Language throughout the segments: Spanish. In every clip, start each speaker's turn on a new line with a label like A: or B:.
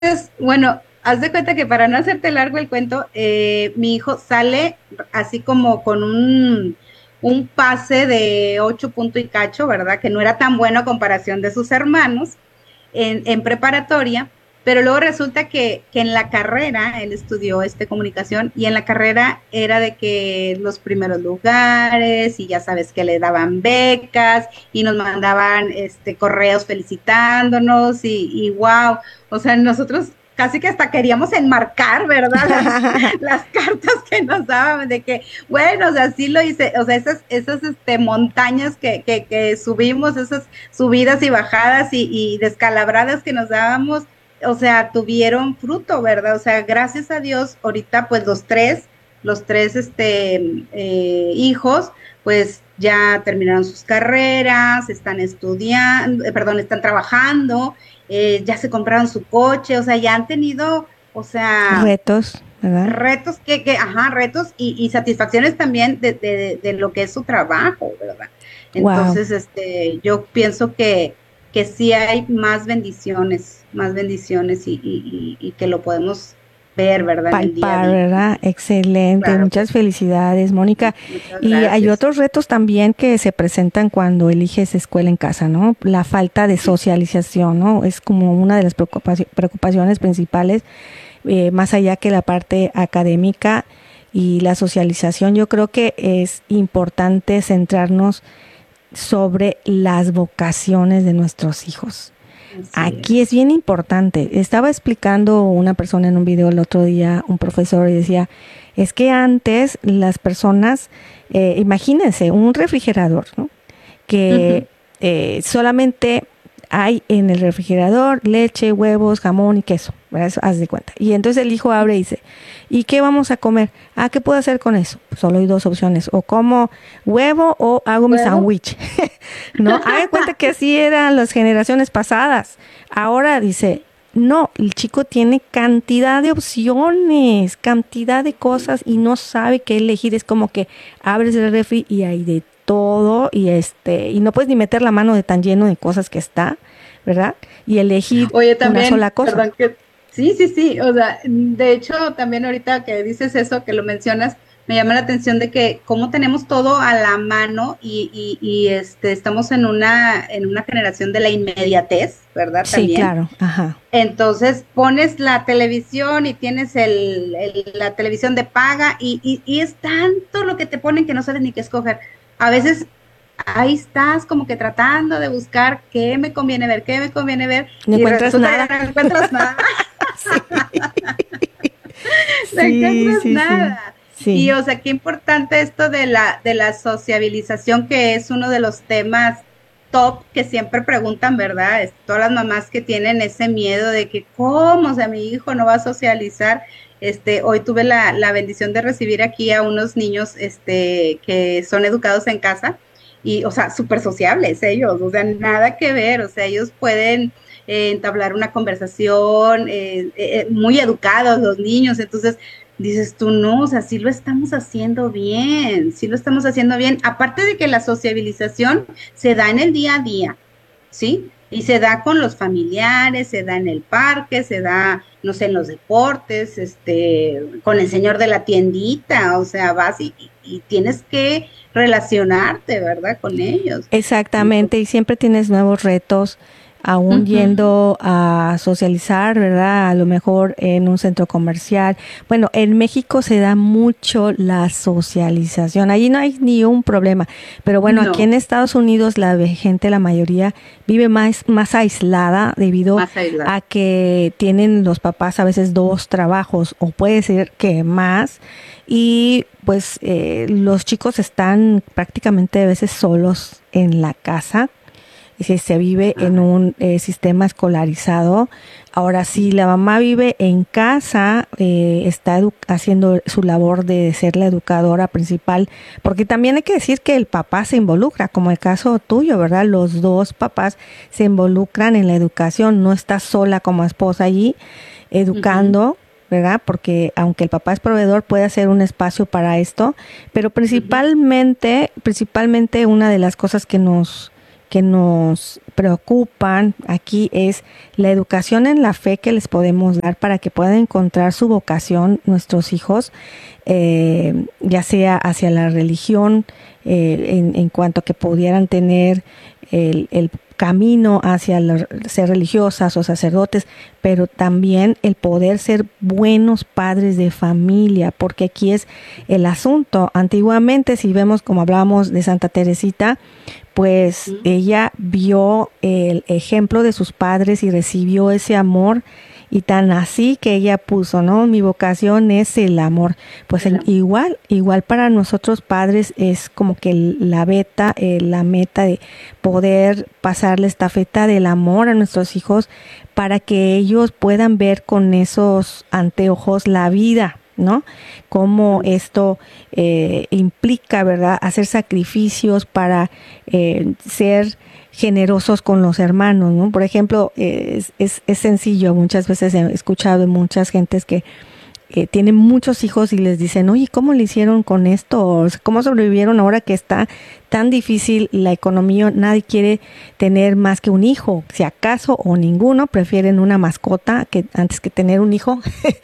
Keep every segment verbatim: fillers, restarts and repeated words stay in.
A: bueno, haz de cuenta que para no hacerte largo el cuento, eh, mi hijo sale así como con un, un pase de ocho punto y cacho, ¿verdad? Que no era tan bueno a comparación de sus hermanos en, en preparatoria, pero luego resulta que, que en la carrera, él estudió este comunicación y en la carrera era de que los primeros lugares y ya sabes que le daban becas y nos mandaban este correos felicitándonos y, y wow, o sea, nosotros casi que hasta queríamos enmarcar, ¿verdad? Las, las cartas que nos daban de que, bueno, o sea, sí lo hice, o sea, esas, esas este, montañas que, que, que subimos, esas subidas y bajadas y, y descalabradas que nos dábamos, o sea, tuvieron fruto, ¿verdad? O sea, gracias a Dios, ahorita pues los tres, los tres este, eh, hijos, pues ya terminaron sus carreras, están estudiando, eh, perdón, están trabajando, eh, ya se compraron su coche, o sea, ya han tenido, o sea,
B: Retos, ¿verdad?
A: retos que, que ajá, retos y, y satisfacciones también de, de, de, lo que es su trabajo, ¿verdad?
B: Wow.
A: Entonces, este, yo pienso que, que sí hay más bendiciones, más bendiciones y, y, y, y que lo podemos ver, ¿verdad? En el día a
B: Palpar,
A: día.
B: ¿verdad? Excelente,
A: Claro que
B: muchas felicidades, Mónica.
A: muchas
B: Y hay
A: gracias.
B: otros retos también que se presentan cuando eliges escuela en casa, ¿no? La falta de socialización, ¿no? Es como una de las preocupaci- preocupaciones principales, eh, más allá que la parte académica y la socialización. Yo creo que es importante centrarnos sobre las vocaciones de nuestros hijos.
A: Así
B: Aquí es
A: es.
B: bien importante. Estaba explicando una persona en un video el otro día, un profesor, y decía, es que antes las personas, eh, imagínense, un refrigerador, ¿no? Que
A: Ujú.
B: eh, solamente hay en el refrigerador leche, huevos, jamón y queso, ¿verdad? Eso, haz de cuenta. Y entonces el hijo abre y dice, ¿y qué vamos a comer? Ah, ¿qué puedo hacer con eso? Pues solo hay dos opciones, o como huevo o hago mi
A: ¿Huevo?
B: sándwich, ¿no? Haga cuenta que así eran las generaciones pasadas. Ahora dice, no, el chico tiene cantidad de opciones, cantidad de cosas y no sabe qué elegir. Es como que abres el refri y hay de todo y este y no puedes ni meter la mano de tan lleno de cosas que está, ¿verdad? Y elegir
A: Oye,
B: una
A: también,
B: sola cosa.
A: perdón que, sí, sí, sí, o sea, de hecho, también ahorita que dices eso, que lo mencionas, me llama la atención de que cómo tenemos todo a la mano y, y, y este, estamos en una, en una generación de la inmediatez, ¿verdad?
B: Sí,
A: También.
B: claro, ajá.
A: Entonces pones la televisión y tienes el, el- la televisión de paga y, y, y es tanto lo que te ponen que no sabes ni qué escoger. A veces ahí estás como que tratando de buscar qué me conviene ver, qué me conviene ver
B: No
A: y
B: encuentras
A: resulta que
B: nada.
A: no encuentras nada,
B: Sí,
A: no
B: sí,
A: encuentras
B: sí, sí.
A: nada. Y
B: Sí,
A: o sea, qué importante esto de la, de la sociabilización, que es uno de los temas top que siempre preguntan, ¿verdad? Es, todas las mamás que tienen ese miedo de que, ¿cómo? O sea, mi hijo no va a socializar. Este, hoy tuve la, la bendición de recibir aquí a unos niños, este, que son educados en casa y, o sea, súper sociables ellos, o sea, nada que ver, o sea, ellos pueden eh, entablar una conversación, eh, eh, muy educados los niños, entonces dices tú, no, o sea, sí lo estamos haciendo bien, sí lo estamos haciendo bien, aparte de que la sociabilización se da en el día a día, ¿sí? Y se da con los familiares, se da en el parque, se da, no sé, en los deportes, este, con el señor de la tiendita, o sea, vas y, y tienes que relacionarte, ¿verdad? Con ellos.
B: exactamente,
A: Entonces,
B: y siempre tienes nuevos retos, aún
A: ujú,
B: yendo a socializar, ¿verdad? A lo mejor en un centro comercial. Bueno, en México se da mucho la socialización, allí no hay ni un problema, pero bueno, aquí en
A: no,
B: Estados Unidos la ve- gente, la mayoría, vive más, más aislada debido
A: más aislado.
B: a que tienen los papás a veces dos trabajos o puede ser que más y pues eh, los chicos están prácticamente a veces solos en la casa y si se vive en
A: Ay,
B: un eh, sistema escolarizado. Ahora, si la mamá vive en casa, eh, está haciendo su labor de ser la educadora principal, porque también hay que decir que el papá se involucra, como el caso tuyo, ¿verdad? Los dos papás se involucran en la educación, no está sola como esposa allí
A: ujú,
B: educando, ¿verdad? Porque aunque el papá es proveedor, puede hacer un espacio para esto, pero
A: ujú,
B: principalmente, principalmente una de las cosas que nos que nos preocupan aquí es la educación en la fe que les podemos dar para que puedan encontrar su vocación nuestros hijos, eh, ya sea hacia la religión, eh, en, en cuanto a que pudieran tener el, el camino hacia la, ser religiosas o sacerdotes, pero también el poder ser buenos padres de familia, porque aquí es el asunto. Antiguamente, si vemos como hablábamos de Santa Teresita, pues uh-huh. ella vio el ejemplo de sus padres y recibió ese amor, y tan así que ella puso, ¿no? Mi vocación es el amor. Pues el, igual, igual para nosotros padres es como que la beta, eh, la meta de poder pasar la estafeta del amor a nuestros hijos para que ellos puedan ver con esos anteojos la vida, ¿no? Cómo esto eh, implica, ¿verdad? Hacer sacrificios para eh, ser generosos con los hermanos, ¿no? Por ejemplo, es, es, es sencillo, muchas veces he escuchado de muchas gentes que eh, tienen muchos hijos y les dicen, oye, ¿cómo le hicieron con esto? ¿Cómo sobrevivieron ahora que está tan difícil la economía? Nadie quiere tener más que un hijo, si acaso, o ninguno, prefieren una mascota que antes que tener un hijo,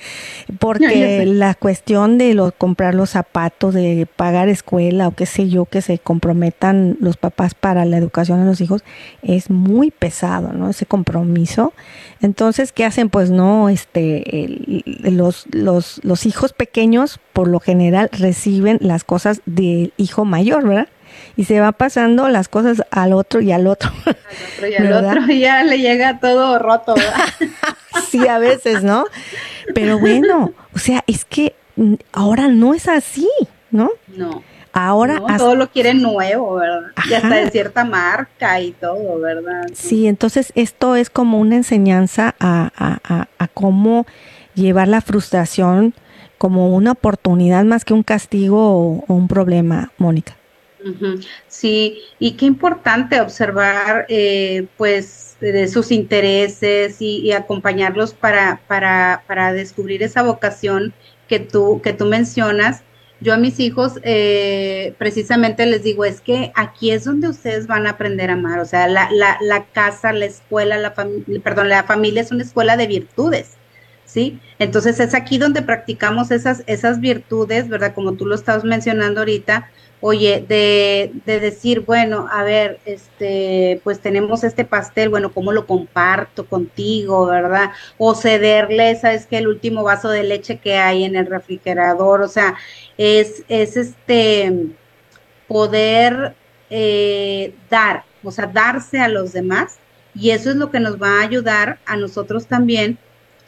B: porque la cuestión de los, comprar los zapatos, de pagar escuela o qué sé yo, que se comprometan los papás para la educación de los hijos, es muy pesado, ¿no? Ese compromiso. Entonces, ¿qué hacen? Pues no, este, el, los, los, los hijos pequeños, por lo general, reciben las cosas del hijo mayor, ¿verdad? Y se va pasando las cosas al otro y al otro.
A: Al otro y al ¿verdad? Otro, y ya le llega todo roto, ¿verdad?
B: Sí, a veces, ¿no? Pero bueno, o sea, es que ahora no es así, ¿no?
A: No.
B: Ahora
A: no, todo lo quieren nuevo, ¿verdad? Ajá. Y hasta de cierta marca y todo, ¿verdad?
B: Sí, entonces esto es como una enseñanza a, a, a, a cómo llevar la frustración como una oportunidad más que un castigo o, o un problema, Mónica.
A: Uh-huh. Sí, y qué importante observar eh, pues de sus intereses y, y acompañarlos para, para, para descubrir esa vocación que tú, que tú mencionas. Yo a mis hijos eh, precisamente les digo, es que aquí es donde ustedes van a aprender a amar, o sea, la, la, la casa, la escuela, la familia, perdón, la familia es una escuela de virtudes, ¿sí? Entonces es aquí donde practicamos esas, esas virtudes, ¿verdad? Como tú lo estabas mencionando ahorita, oye, de, de decir, bueno, a ver, este, pues tenemos este pastel, bueno, ¿cómo lo comparto contigo, verdad? O cederle, ¿sabes qué? El último vaso de leche que hay en el refrigerador, o sea, es, es este, poder eh, dar, o sea, darse a los demás, y eso es lo que nos va a ayudar a nosotros también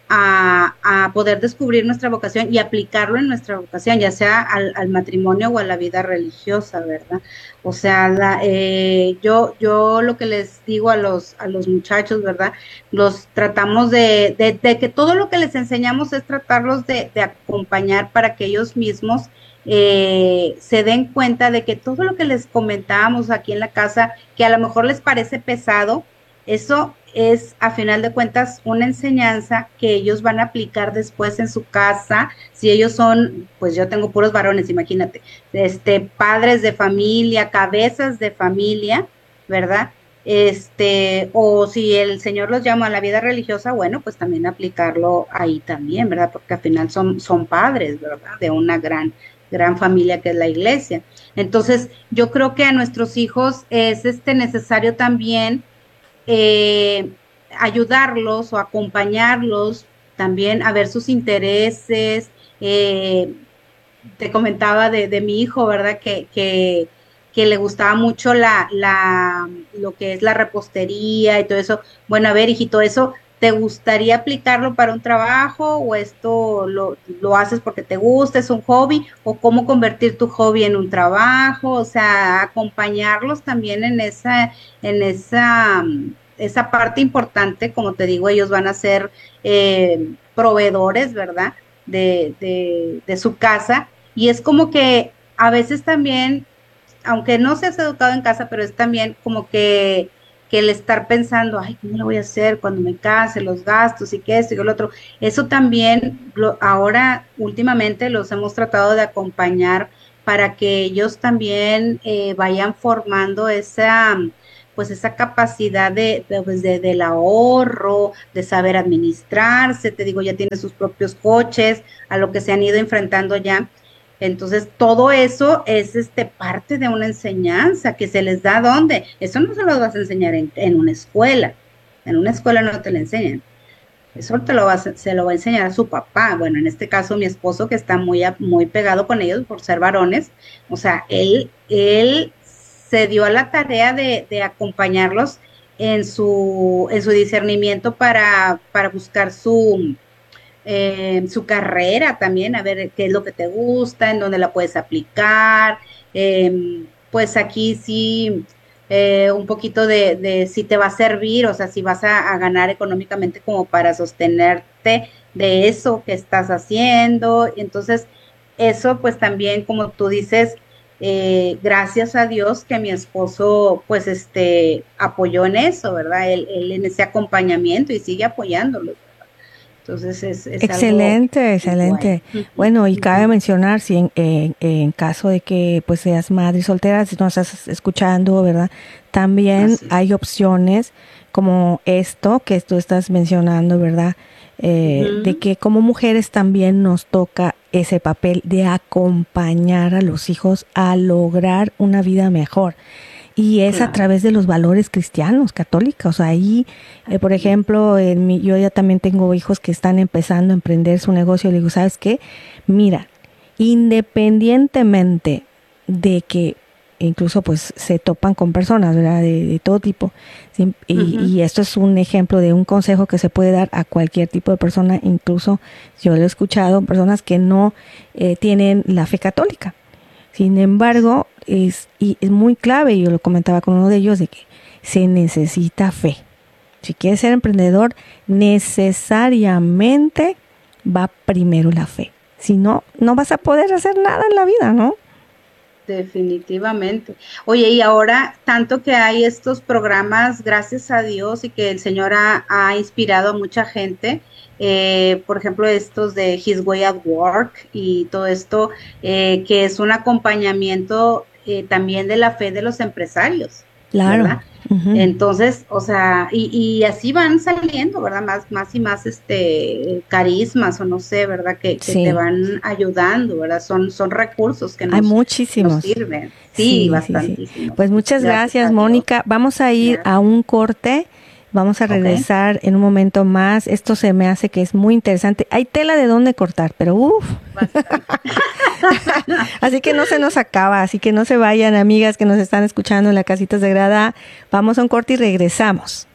A: A, a poder descubrir nuestra vocación y aplicarlo en nuestra vocación, ya sea al, al matrimonio o a la vida religiosa, ¿verdad? O sea, la, eh, yo yo lo que les digo a los a los muchachos, ¿verdad? Los tratamos de, de, de que todo lo que les enseñamos es tratarlos de, de acompañar para que ellos mismos eh, se den cuenta de que todo lo que les comentábamos aquí en la casa, que a lo mejor les parece pesado, eso es, a final de cuentas, una enseñanza que ellos van a aplicar después en su casa. Si ellos son, pues yo tengo puros varones, imagínate, este, padres de familia, cabezas de familia, ¿verdad? Este, o si el Señor los llama a la vida religiosa, bueno, pues también aplicarlo ahí también, ¿verdad? Porque al final son, son padres, ¿verdad? De una gran, gran familia que es la iglesia. Entonces, yo creo que a nuestros hijos es este necesario también Eh, ayudarlos o acompañarlos también a ver sus intereses. Eh, te comentaba de, de mi hijo, ¿verdad? Que, que, que le gustaba mucho la, la, lo que es la repostería y todo eso. Bueno, a ver, hijito, ¿eso te gustaría aplicarlo para un trabajo o esto lo, lo haces porque te gusta, es un hobby, o cómo convertir tu hobby en un trabajo? O sea, acompañarlos también en esa, en esa, esa parte importante. Como te digo, ellos van a ser eh, proveedores, ¿verdad? De, de, de su casa, y es como que a veces también, aunque no seas educado en casa, pero es también como que que el estar pensando, ay, ¿cómo lo voy a hacer cuando me case? Los gastos y qué esto y qué lo otro. Eso también, lo, ahora últimamente los hemos tratado de acompañar para que ellos también eh, vayan formando esa, pues esa capacidad de, de, pues, de, del ahorro, de saber administrarse, te digo, ya tiene sus propios coches, a lo que se han ido enfrentando ya. Entonces, todo eso es este parte de una enseñanza que se les da. ¿Dónde? Eso no se lo vas a enseñar en, en una escuela. En una escuela no te lo enseñan. Eso te lo va a, se lo va a enseñar a su papá. Bueno, en este caso mi esposo, que está muy, muy pegado con ellos por ser varones. O sea, él, él se dio a la tarea de, de acompañarlos en su, en su discernimiento para, para buscar su, eh, su carrera también, a ver qué es lo que te gusta, en dónde la puedes aplicar. Eh, pues aquí sí, eh, un poquito de, de si te va a servir, o sea, si vas a, a ganar económicamente como para sostenerte de eso que estás haciendo. Entonces, eso pues también, como tú dices, eh, gracias a Dios que mi esposo pues este apoyó en eso, ¿verdad? Él, él en ese acompañamiento y sigue apoyándolo. Entonces es, es
B: excelente,
A: algo
B: excelente.
A: bueno.
B: Bueno, y
A: Uh
B: cabe
A: -huh.
B: mencionar, si en, en, en caso de que pues seas madre soltera, si no estás escuchando, ¿verdad? También
A: Así es.
B: hay opciones como esto que tú estás mencionando, ¿verdad? Eh,
A: Uh
B: de
A: -huh.
B: que como mujeres también nos toca ese papel de acompañar a los hijos a lograr una vida mejor. Y es a
A: Claro.
B: través de los valores cristianos, católicos. O sea, ahí, eh, por ejemplo, en mi, yo ya también tengo hijos que están empezando a emprender su negocio. Le digo, ¿sabes qué? Mira, independientemente de que incluso pues se topan con personas, ¿verdad? De, de todo tipo. ¿Sí? Y, uh -huh. y esto es un ejemplo de un consejo que se puede dar a cualquier tipo de persona. Incluso yo lo he escuchado, personas que no eh, tienen la fe católica. Sin embargo, es, y es muy clave, y yo lo comentaba con uno de ellos, de que se necesita fe. Si quieres ser emprendedor, necesariamente va primero la fe. Si no, no vas a poder hacer nada en la vida, ¿no?
A: Definitivamente. Oye, y ahora tanto que hay estos programas, gracias a Dios, y que el Señor ha, ha inspirado a mucha gente, eh, por ejemplo, estos de His Way at Work y todo esto, eh, que es un acompañamiento eh, también de la fe de los empresarios,
B: claro.
A: ¿verdad?
B: Uh-huh.
A: Entonces, o sea, y, y así van saliendo, ¿verdad? Más, más y más este carismas, o no sé, ¿verdad? Que, que
B: Sí.
A: te van ayudando, ¿verdad? Son, son recursos que nos,
B: hay muchísimos.
A: nos sirven. Sí,
B: sí
A: bastantísimos.
B: Sí, sí. Pues muchas gracias, gracias Mónica. Vamos a ir gracias. a un corte. Vamos a regresar okay. en un momento más. Esto se me hace que es muy interesante. Hay tela de dónde cortar, pero uff. Así que no se nos acaba. Así que no se vayan, amigas que nos están escuchando en la Casita Sagrada. Vamos a un corte y regresamos.